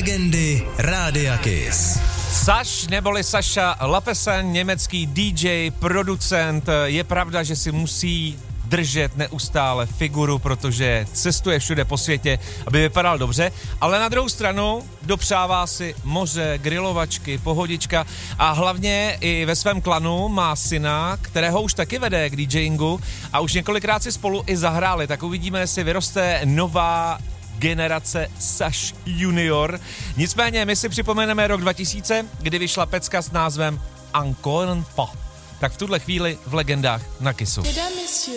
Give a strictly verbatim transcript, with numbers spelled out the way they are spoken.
Legendy Rádia Kiss. Saš neboli Saša Lapesen, německý dý džej, producent. Je pravda, že si musí držet neustále figuru, protože cestuje všude po světě, aby vypadal dobře, ale na druhou stranu dopřává si moře, grilovačky, pohodička a hlavně i ve svém klanu má syna, kterého už taky vede k DJingu a už několikrát si spolu i zahráli, tak uvidíme, jestli vyroste nová generace Saš Junior. Nicméně my si připomeneme rok dva tisíce, kdy vyšla pecka s názvem Encore une fois. Tak v tuhle chvíli v Legendách na Kissu.